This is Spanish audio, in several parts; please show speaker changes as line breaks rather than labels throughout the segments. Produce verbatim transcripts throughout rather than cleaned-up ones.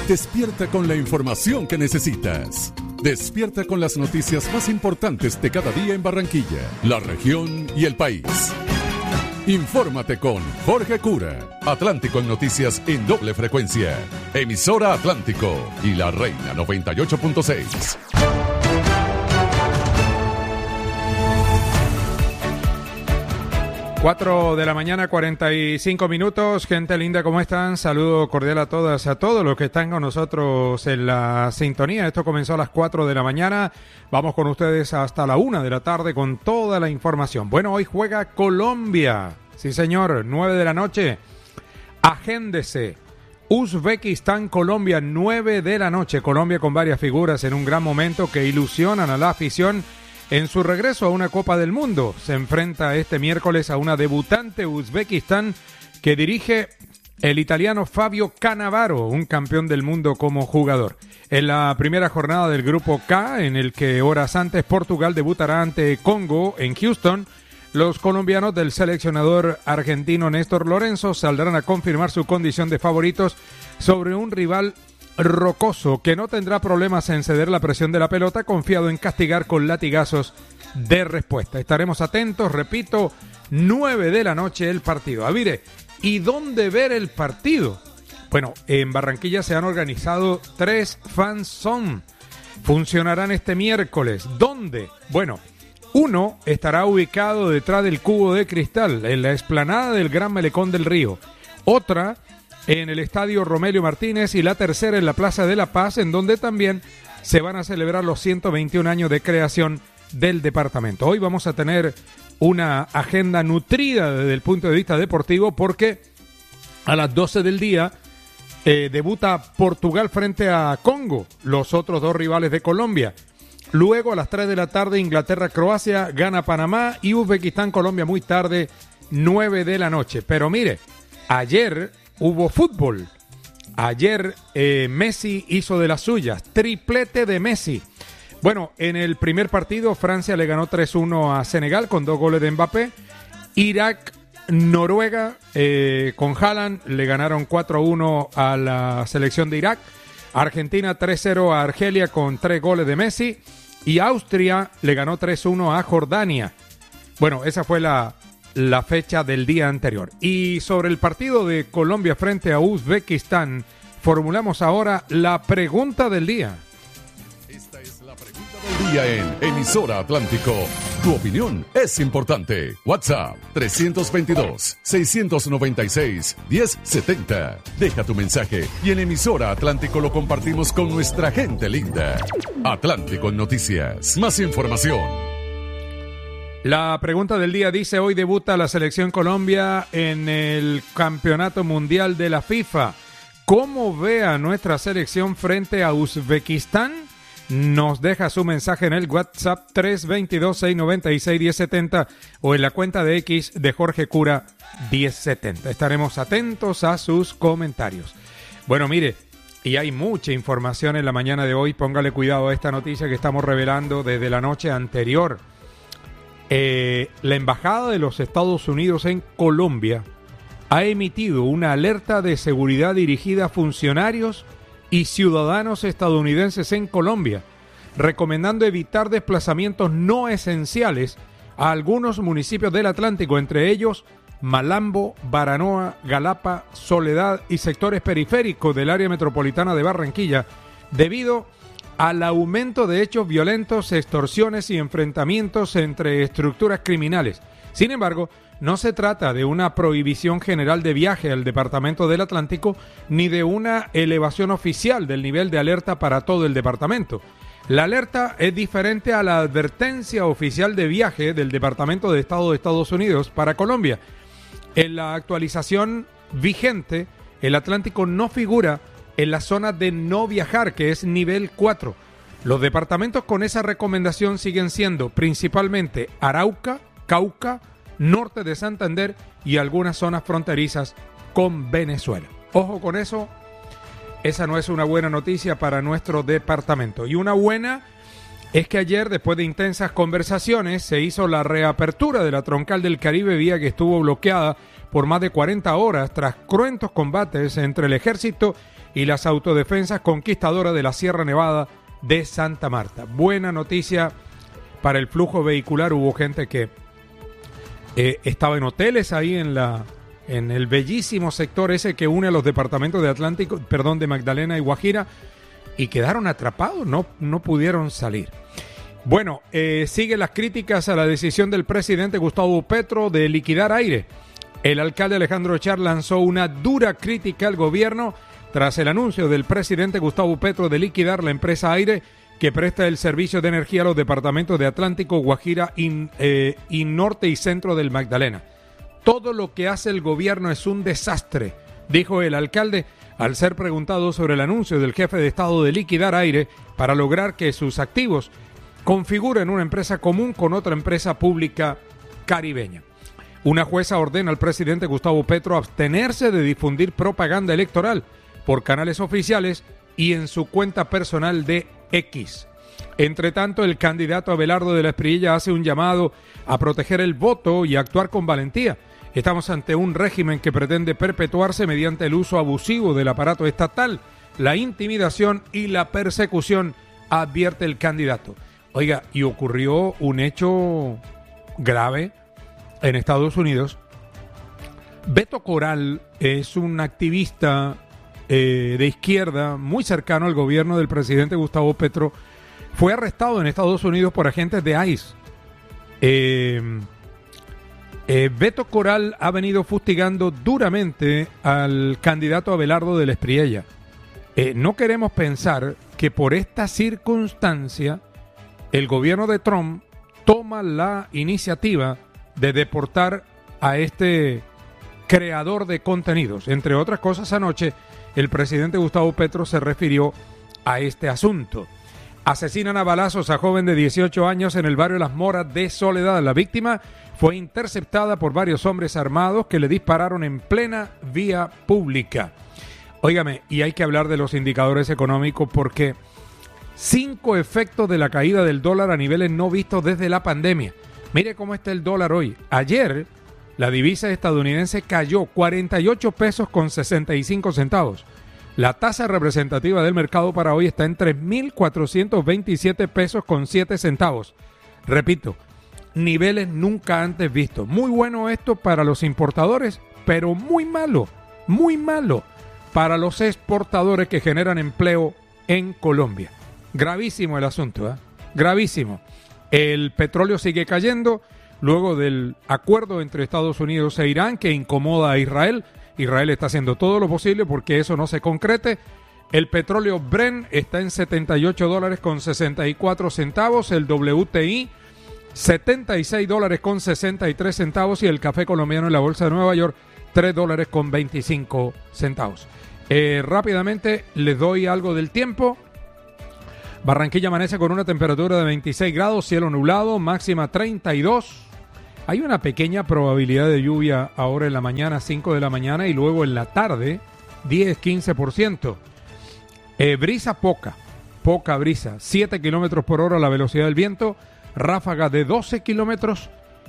Despierta con la información que necesitas. Despierta con las noticias más importantes de cada día en Barranquilla, la región y el país. Infórmate con Jorge Cura. Atlántico en noticias en doble frecuencia. Emisora Atlántico y La Reina noventa y ocho punto seis.
Cuatro de la mañana, cuarenta y cinco minutos. Gente linda, ¿cómo están? Saludo cordial a todas, a todos los que están con nosotros en la sintonía. Esto comenzó a las cuatro de la mañana. Vamos con ustedes hasta la una de la tarde con toda la información. Bueno, hoy juega Colombia. Sí, señor, nueve de la noche. Agéndese. Uzbekistán, Colombia, nueve de la noche. Colombia con varias figuras en un gran momento que ilusionan a la afición. En su regreso a una Copa del Mundo, se enfrenta este miércoles a una debutante Uzbekistán que dirige el italiano Fabio Cannavaro, un campeón del mundo como jugador. En la primera jornada del Grupo K, en el que horas antes Portugal debutará ante Congo en Houston, los colombianos del seleccionador argentino Néstor Lorenzo saldrán a confirmar su condición de favoritos sobre un rival rocoso que no tendrá problemas en ceder la presión de la pelota, confiado en castigar con latigazos de respuesta. Estaremos atentos, repito, nueve de la noche el partido. Ah, mire, ¿y dónde ver el partido? Bueno, en Barranquilla se han organizado tres fan zone. Funcionarán este miércoles. ¿Dónde? Bueno, uno estará ubicado detrás del Cubo de Cristal, en la explanada del Gran Malecón del Río. Otra en el Estadio Romelio Martínez y la tercera en la Plaza de la Paz, en donde también se van a celebrar los ciento veintiún años de creación del departamento. Hoy vamos a tener una agenda nutrida desde el punto de vista deportivo porque a las doce del día eh, debuta Portugal frente a Congo, los otros dos rivales de Colombia. Luego a las tres de la tarde Inglaterra-Croacia, gana Panamá y Uzbekistán-Colombia muy tarde, nueve de la noche. Pero mire, ayer hubo fútbol. Ayer eh, Messi hizo de las suyas. Triplete de Messi. Bueno, en el primer partido Francia le ganó tres uno a Senegal con dos goles de Mbappé. Irak, Noruega eh, con Haaland le ganaron cuatro uno a la selección de Irak. Argentina tres cero a Argelia con tres goles de Messi. Y Austria le ganó tres uno a Jordania. Bueno, esa fue la... la fecha del día anterior. Y sobre el partido de Colombia frente a Uzbekistán, formulamos ahora la pregunta del día.
Esta es la pregunta del día en Emisora Atlántico. Tu opinión es importante. WhatsApp tres veintidós, seiscientos noventa y seis, diez setenta. Deja tu mensaje y en Emisora Atlántico lo compartimos con nuestra gente linda. Atlántico en Noticias. Más información.
La pregunta del día dice: hoy debuta la selección Colombia en el Campeonato Mundial de la FIFA. ¿Cómo ve a nuestra selección frente a Uzbekistán? Nos deja su mensaje en el WhatsApp tres veintidós, seiscientos noventa y seis, diez setenta o en la cuenta de X de Jorge Cura diez setenta. Estaremos atentos a sus comentarios. Bueno, mire, y hay mucha información en la mañana de hoy. Póngale cuidado a esta noticia que estamos revelando desde la noche anterior. Eh, la Embajada de los Estados Unidos en Colombia ha emitido una alerta de seguridad dirigida a funcionarios y ciudadanos estadounidenses en Colombia, recomendando evitar desplazamientos no esenciales a algunos municipios del Atlántico, entre ellos Malambo, Baranoa, Galapa, Soledad y sectores periféricos del área metropolitana de Barranquilla, debido al aumento de hechos violentos, extorsiones y enfrentamientos entre estructuras criminales. Sin embargo, no se trata de una prohibición general de viaje al departamento del Atlántico ni de una elevación oficial del nivel de alerta para todo el departamento. La alerta es diferente a la advertencia oficial de viaje del Departamento de Estado de Estados Unidos para Colombia. En la actualización vigente, el Atlántico no figura en la zona de no viajar, que es nivel cuatro. Los departamentos con esa recomendación siguen siendo principalmente Arauca, Cauca, norte de Santander y algunas zonas fronterizas con Venezuela. Ojo con eso, esa no es una buena noticia para nuestro departamento. Y una buena es que ayer, después de intensas conversaciones, se hizo la reapertura de la troncal del Caribe, vía que estuvo bloqueada por más de cuarenta horas tras cruentos combates entre el ejército y las autodefensas conquistadoras de la Sierra Nevada de Santa Marta. Buena noticia para el flujo vehicular. Hubo gente que eh, estaba en hoteles ahí en la en el bellísimo sector ese que une a los departamentos de Atlántico, perdón, de Magdalena y Guajira, y quedaron atrapados, no, no pudieron salir. Bueno, eh, siguen las críticas a la decisión del presidente Gustavo Petro de liquidar Aire. El alcalde Alejandro Char lanzó una dura crítica al gobierno tras el anuncio del presidente Gustavo Petro de liquidar la empresa Aire, que presta el servicio de energía a los departamentos de Atlántico, Guajira y, eh, y norte y centro del Magdalena. Todo lo que hace el gobierno es un desastre, dijo el alcalde al ser preguntado sobre el anuncio del jefe de Estado de liquidar Aire para lograr que sus activos configuren una empresa común con otra empresa pública caribeña. Una jueza ordena al presidente Gustavo Petro abstenerse de difundir propaganda electoral por canales oficiales y en su cuenta personal de X. Entre tanto, el candidato Abelardo de la Espriella hace un llamado a proteger el voto y a actuar con valentía. Estamos ante un régimen que pretende perpetuarse mediante el uso abusivo del aparato estatal, la intimidación y la persecución, advierte el candidato. Oiga, y ocurrió un hecho grave en Estados Unidos. Beto Coral es un activista eh, de izquierda muy cercano al gobierno del presidente Gustavo Petro. Fue arrestado en Estados Unidos por agentes de ICE. Eh, eh, Beto Coral ha venido fustigando duramente al candidato Abelardo de la Espriella. Eh, no queremos pensar que por esta circunstancia el gobierno de Trump toma la iniciativa de deportar a este creador de contenidos. Entre otras cosas, anoche el presidente Gustavo Petro se refirió a este asunto. Asesinan a balazos a joven de dieciocho años en el barrio Las Moras de Soledad. La víctima fue interceptada por varios hombres armados que le dispararon en plena vía pública. Óigame, y hay que hablar de los indicadores económicos porque cinco efectos de la caída del dólar a niveles no vistos desde la pandemia. Mire cómo está el dólar hoy. Ayer la divisa estadounidense cayó cuarenta y ocho pesos con sesenta y cinco centavos. La tasa representativa del mercado para hoy está en tres mil cuatrocientos veintisiete pesos con siete centavos. Repito, niveles nunca antes vistos. Muy bueno esto para los importadores, pero muy malo, muy malo para los exportadores que generan empleo en Colombia. Gravísimo el asunto, ¿eh? Gravísimo. El petróleo sigue cayendo luego del acuerdo entre Estados Unidos e Irán que incomoda a Israel. Israel está haciendo todo lo posible porque eso no se concrete. El petróleo Brent está en setenta y ocho dólares con sesenta y cuatro centavos. El W T I setenta y seis dólares con sesenta y tres centavos. Y el café colombiano en la bolsa de Nueva York tres dólares con veinticinco centavos. Eh, rápidamente les doy algo del tiempo. Barranquilla amanece con una temperatura de veintiséis grados, cielo nublado, máxima treinta y dos. Hay una pequeña probabilidad de lluvia ahora en la mañana, cinco de la mañana, y luego en la tarde, diez a quince por ciento. Eh, brisa poca, poca brisa, siete kilómetros por hora la velocidad del viento, ráfaga de doce kilómetros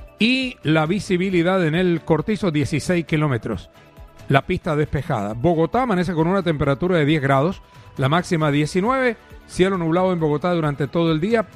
y la visibilidad en el Cortizo dieciséis kilómetros. La pista despejada. Bogotá amanece con una temperatura de diez grados, la máxima diecinueve, cielo nublado en Bogotá durante todo el día,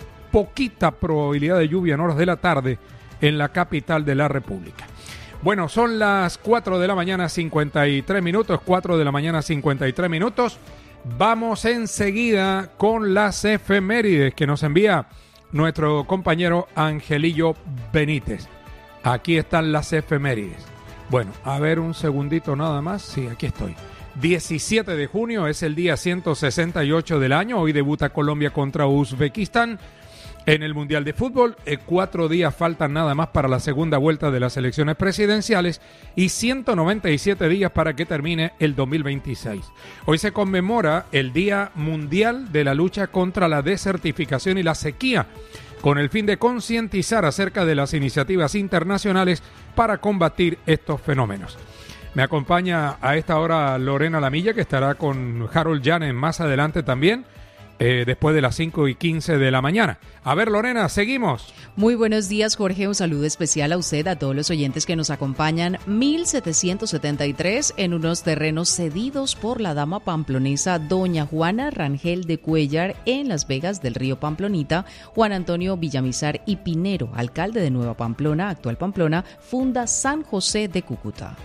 poquita probabilidad de lluvia en horas de la tarde en la capital de la República. Bueno, son las cuatro de la mañana, cincuenta y tres minutos, cuatro de la mañana, cincuenta y tres minutos. Vamos enseguida con las efemérides que nos envía nuestro compañero Angelillo Benítez. Aquí están las efemérides. Bueno, a ver un segundito nada más. Sí, aquí estoy. diecisiete de junio es el día ciento sesenta y ocho del año. Hoy debuta Colombia contra Uzbekistán en el Mundial de Fútbol. Eh, cuatro días faltan nada más para la segunda vuelta de las elecciones presidenciales y ciento noventa y siete días para que termine el dos mil veintiséis. Hoy se conmemora el Día Mundial de la Lucha contra la Desertificación y la Sequía, con el fin de concientizar acerca de las iniciativas internacionales para combatir estos fenómenos. Me acompaña a esta hora Lorena Lamilla, que estará con Harold Llanes más adelante también. eh, después de las cinco y quince de la mañana. A ver, Lorena, seguimos.
Muy buenos días, Jorge. Un saludo especial a usted, a todos los oyentes que nos acompañan. mil setecientos setenta y tres en unos terrenos cedidos por la dama pamplonesa doña Juana Rangel de Cuellar en Las Vegas del río Pamplonita. Juan Antonio Villamizar y Pinero, alcalde de Nueva Pamplona, actual Pamplona, funda San José de Cúcuta.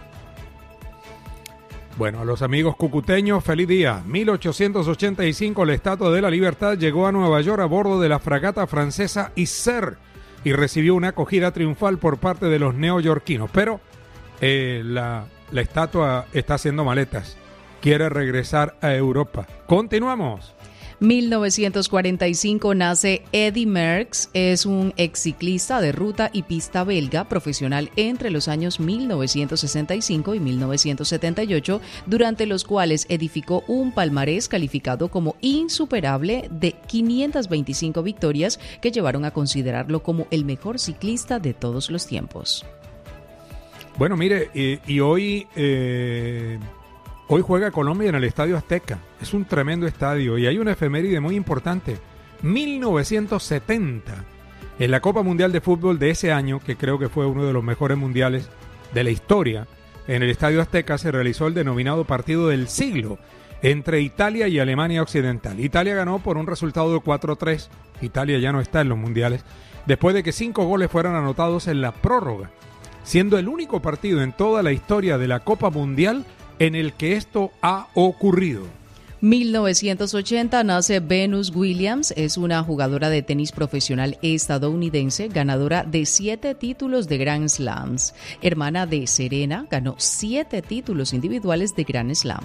Bueno, a los amigos cucuteños, feliz día. mil ochocientos ochenta y cinco, la Estatua de la Libertad llegó a Nueva York a bordo de la fragata francesa Isère y recibió una acogida triunfal por parte de los neoyorquinos. Pero eh, la, la estatua está haciendo maletas. Quiere regresar a Europa. Continuamos.
mil novecientos cuarenta y cinco nace Eddy Merckx, es un exciclista de ruta y pista belga profesional entre los años mil novecientos sesenta y cinco y mil novecientos setenta y ocho, durante los cuales edificó un palmarés calificado como insuperable de quinientas veinticinco victorias que llevaron a considerarlo como el mejor ciclista de todos los tiempos.
Bueno, mire, y, y hoy... Eh... Hoy juega Colombia en el Estadio Azteca. Es un tremendo estadio y hay una efeméride muy importante. mil novecientos setenta, en la Copa Mundial de Fútbol de ese año, que creo que fue uno de los mejores mundiales de la historia, en el Estadio Azteca se realizó el denominado partido del siglo entre Italia y Alemania Occidental. Italia ganó por un resultado de cuatro a tres. Italia ya no está en los mundiales, después de que cinco goles fueran anotados en la prórroga, siendo el único partido en toda la historia de la Copa Mundial en el que esto ha ocurrido.
mil novecientos ochenta nace Venus Williams, es una jugadora de tenis profesional estadounidense, ganadora de siete títulos de Grand Slams. Hermana de Serena, ganó siete títulos individuales de Grand Slam.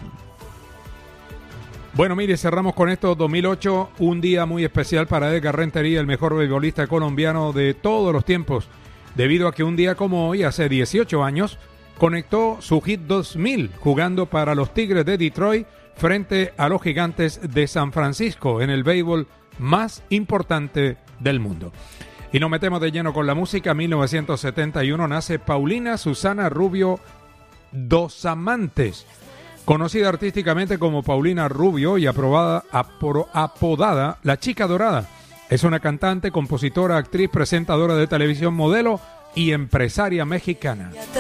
Bueno, mire, cerramos con esto. dos mil ocho, un día muy especial para Edgar Rentería, el mejor beisbolista colombiano de todos los tiempos, debido a que un día como hoy, hace dieciocho años, conectó su hit dos mil jugando para los Tigres de Detroit frente a los Gigantes de San Francisco en el béisbol más importante del mundo. Y nos metemos de lleno con la música. mil novecientos setenta y uno nace Paulina Susana Rubio Dos Amantes, conocida artísticamente como Paulina Rubio y aprobada, apro, apodada La Chica Dorada. Es una cantante, compositora, actriz, presentadora de televisión, modelo y empresaria mexicana.